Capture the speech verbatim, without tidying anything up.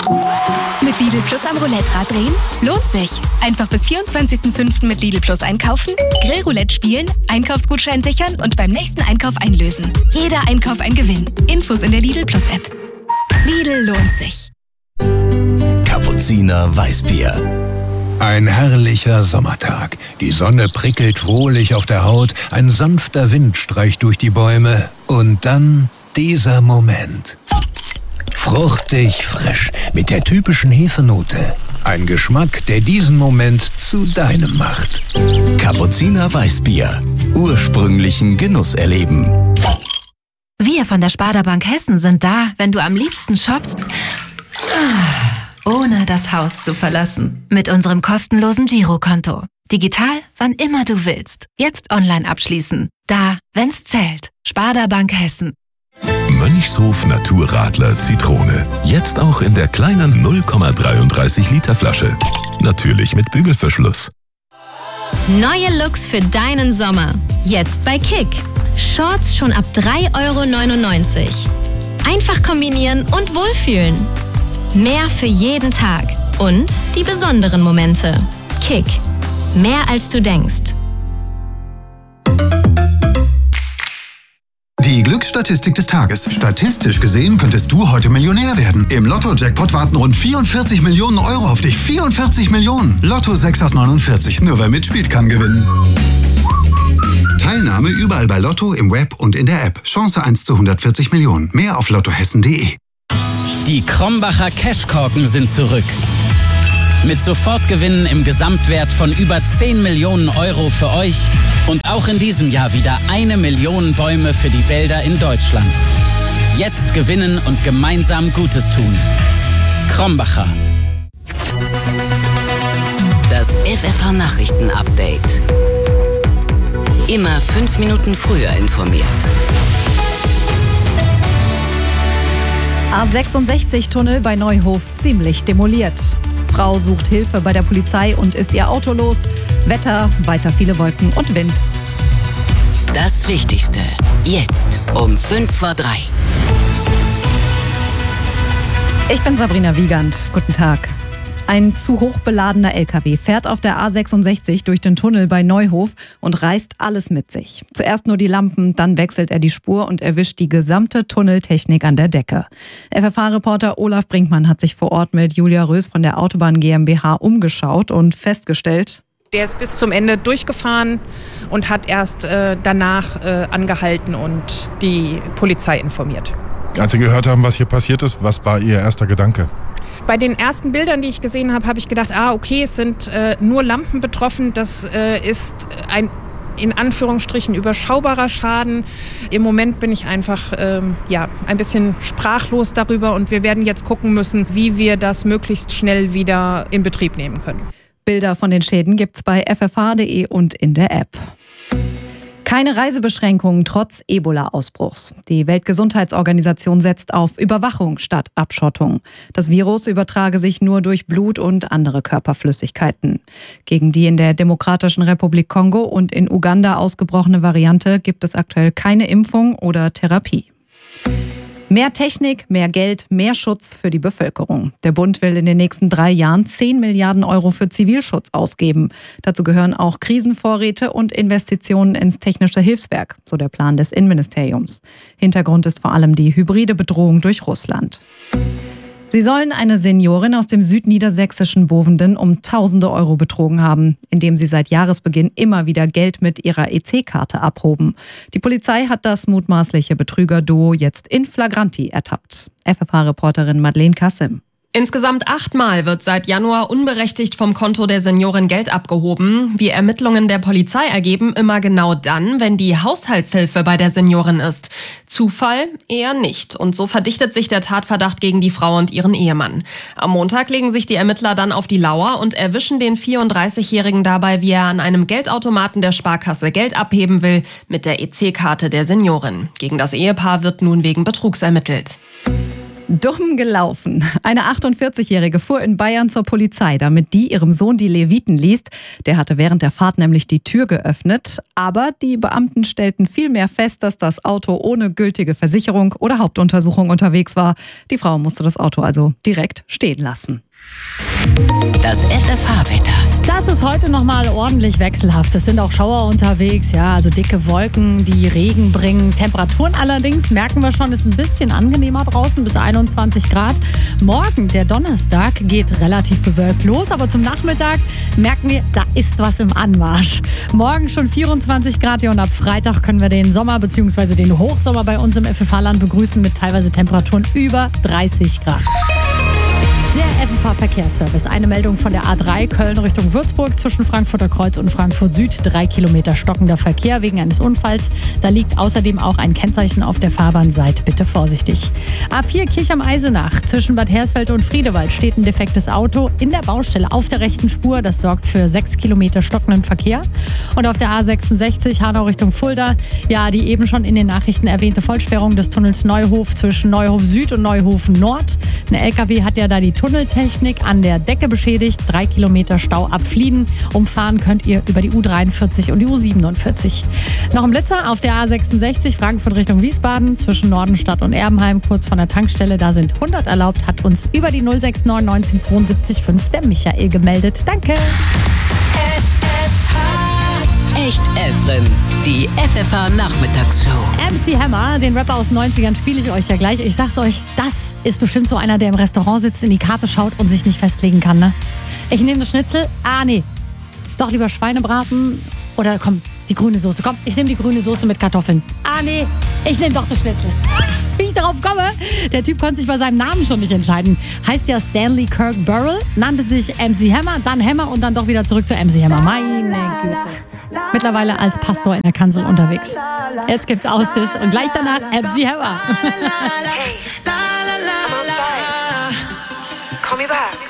Mit Lidl Plus am Roulette-Rad drehen? Lohnt sich. Einfach bis vierundzwanzigsten fünften mit Lidl Plus einkaufen, Grillroulette spielen, Einkaufsgutschein sichern und beim nächsten Einkauf einlösen. Jeder Einkauf ein Gewinn. Infos in der Lidl Plus App. Lidl lohnt sich. Kapuziner Weißbier. Ein herrlicher Sommertag. Die Sonne prickelt wohlig auf der Haut, ein sanfter Wind streicht durch die Bäume und dann dieser Moment. Fruchtig frisch, mit der typischen Hefenote. Ein Geschmack, der diesen Moment zu deinem macht. Kapuziner Weißbier. Ursprünglichen Genuss erleben. Wir von der Sparda Bank Hessen sind da, wenn du am liebsten shoppst, ohne das Haus zu verlassen. Mit unserem kostenlosen Girokonto. Digital, wann immer du willst. Jetzt online abschließen. Da, wenn's zählt. Sparda Bank Hessen. Mönchshof Naturradler Zitrone. Jetzt auch in der kleinen null Komma dreiunddreißig Liter Flasche. Natürlich mit Bügelverschluss. Neue Looks für deinen Sommer. Jetzt bei Kick. Shorts schon ab drei Euro neunundneunzig. Einfach kombinieren und wohlfühlen. Mehr für jeden Tag. Und die besonderen Momente. Kick. Mehr als du denkst. Die Glücksstatistik des Tages. Statistisch gesehen könntest du heute Millionär werden. Im Lotto-Jackpot warten rund vierundvierzig Millionen Euro auf dich. vierundvierzig Millionen. Lotto sechs aus neunundvierzig. Nur wer mitspielt, kann gewinnen. Teilnahme überall bei Lotto, im Web und in der App. Chance eins zu hundertvierzig Millionen. Mehr auf lottohessen punkt de. Die Krombacher Cashkorken sind zurück. Mit Sofortgewinnen im Gesamtwert von über zehn Millionen Euro für euch und auch in diesem Jahr wieder eine Million Bäume für die Wälder in Deutschland. Jetzt gewinnen und gemeinsam Gutes tun. Krombacher. Das F F H-Nachrichten-Update. Immer fünf Minuten früher informiert. A sechsundsechzig-Tunnel bei Neuhof ziemlich demoliert. Frau sucht Hilfe bei der Polizei und ist ihr Auto los. Wetter, weiter viele Wolken und Wind. Das Wichtigste, jetzt um fünf vor drei. Ich bin Sabrina Wiegand. Guten Tag. Ein zu hoch beladener L K W fährt auf der A sechsundsechzig durch den Tunnel bei Neuhof und reißt alles mit sich. Zuerst nur die Lampen, dann wechselt er die Spur und erwischt die gesamte Tunneltechnik an der Decke. F F H-Reporter Olaf Brinkmann hat sich vor Ort mit Julia Rös von der Autobahn GmbH umgeschaut und festgestellt: Der ist bis zum Ende durchgefahren und hat erst äh, danach äh, angehalten und die Polizei informiert. Als Sie gehört haben, was hier passiert ist, was war Ihr erster Gedanke? Bei den ersten Bildern, die ich gesehen habe, habe ich gedacht, ah, okay, es sind äh, nur Lampen betroffen. Das äh, ist ein in Anführungsstrichen überschaubarer Schaden. Im Moment bin ich einfach ähm, ja, ein bisschen sprachlos darüber und wir werden jetzt gucken müssen, wie wir das möglichst schnell wieder in Betrieb nehmen können. Bilder von den Schäden gibt's bei f f h punkt de und in der App. Keine Reisebeschränkungen trotz Ebola-Ausbruchs. Die Weltgesundheitsorganisation setzt auf Überwachung statt Abschottung. Das Virus übertrage sich nur durch Blut und andere Körperflüssigkeiten. Gegen die in der Demokratischen Republik Kongo und in Uganda ausgebrochene Variante gibt es aktuell keine Impfung oder Therapie. Mehr Technik, mehr Geld, mehr Schutz für die Bevölkerung. Der Bund will in den nächsten drei Jahren zehn Milliarden Euro für Zivilschutz ausgeben. Dazu gehören auch Krisenvorräte und Investitionen ins technische Hilfswerk, so der Plan des Innenministeriums. Hintergrund ist vor allem die hybride Bedrohung durch Russland. Sie sollen eine Seniorin aus dem südniedersächsischen Bovenden um tausende Euro betrogen haben, indem sie seit Jahresbeginn immer wieder Geld mit ihrer E C-Karte abhoben. Die Polizei hat das mutmaßliche Betrügerduo jetzt in flagranti ertappt. F F H-Reporterin Madeleine Kassim. Insgesamt achtmal wird seit Januar unberechtigt vom Konto der Seniorin Geld abgehoben. Wie Ermittlungen der Polizei ergeben, immer genau dann, wenn die Haushaltshilfe bei der Seniorin ist. Zufall? Eher nicht. Und so verdichtet sich der Tatverdacht gegen die Frau und ihren Ehemann. Am Montag legen sich die Ermittler dann auf die Lauer und erwischen den vierunddreißigjährigen dabei, wie er an einem Geldautomaten der Sparkasse Geld abheben will mit der E C-Karte der Seniorin. Gegen das Ehepaar wird nun wegen Betrugs ermittelt. Dumm gelaufen. Eine achtundvierzigjährige fuhr in Bayern zur Polizei, damit die ihrem Sohn die Leviten liest. Der hatte während der Fahrt nämlich die Tür geöffnet. Aber die Beamten stellten vielmehr fest, dass das Auto ohne gültige Versicherung oder Hauptuntersuchung unterwegs war. Die Frau musste das Auto also direkt stehen lassen. Das F F H-Wetter. Das ist heute nochmal ordentlich wechselhaft. Es sind auch Schauer unterwegs, ja, also dicke Wolken, die Regen bringen. Temperaturen allerdings, merken wir schon, ist ein bisschen angenehmer draußen, bis einundzwanzig Grad. Morgen, der Donnerstag, geht relativ bewölkt los, aber zum Nachmittag merken wir, da ist was im Anmarsch. Morgen schon vierundzwanzig Grad, ja, und ab Freitag können wir den Sommer bzw. den Hochsommer bei uns im F F H-Land begrüßen mit teilweise Temperaturen über dreißig Grad. Der F F H-Verkehrsservice. Eine Meldung von der A drei Köln Richtung Würzburg zwischen Frankfurter Kreuz und Frankfurt Süd. Drei Kilometer stockender Verkehr wegen eines Unfalls. Da liegt außerdem auch ein Kennzeichen auf der Fahrbahn. Seid bitte vorsichtig. A vier Kirchheim-Eisenach. Zwischen Bad Hersfeld und Friedewald steht ein defektes Auto in der Baustelle auf der rechten Spur. Das sorgt für sechs Kilometer stockenden Verkehr. Und auf der A sechsundsechzig Hanau Richtung Fulda. Ja, die eben schon in den Nachrichten erwähnte Vollsperrung des Tunnels Neuhof zwischen Neuhof Süd und Neuhof Nord. Ein L K W hat ja da die Tunneltechnik an der Decke beschädigt. Drei Kilometer Stau ab Flieden. Umfahren könnt ihr über die U dreiundvierzig und die U siebenundvierzig. Noch ein Blitzer auf der A sechsundsechzig Frankfurt Richtung Wiesbaden zwischen Nordenstadt und Erbenheim, kurz von der Tankstelle. Da sind hundert erlaubt, hat uns über die null sechs neun neunzehn zweiundsiebzig fünf der Michael gemeldet. Danke. Echt Efren, die F F H-Nachmittagsshow. M C Hammer, den Rapper aus den neunzigern, spiele ich euch ja gleich. Ich sag's euch, das ist bestimmt so einer, der im Restaurant sitzt, in die Karte schaut und sich nicht festlegen kann, ne? Ich nehme das Schnitzel. Ah, nee. Doch lieber Schweinebraten. Oder komm, die grüne Soße. Komm, ich nehme die grüne Soße mit Kartoffeln. Ah, nee. Ich nehme doch das Schnitzel. Wie ich darauf komme, der Typ konnte sich bei seinem Namen schon nicht entscheiden. Heißt ja Stanley Kirk Burrell, nannte sich M C Hammer, dann Hammer und dann doch wieder zurück zu M C Hammer. Meine Güte. Mittlerweile als Pastor in der Kanzel unterwegs. Jetzt gibt's Austis und gleich danach M C Hammer. Call me back.